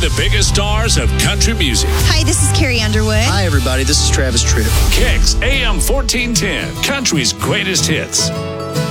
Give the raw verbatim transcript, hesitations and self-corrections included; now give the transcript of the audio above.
the biggest stars of country music. Hi, this is Carrie Underwood. Hi, everybody. This is Travis Tritt. Kicks A M fourteen ten, country's greatest hits.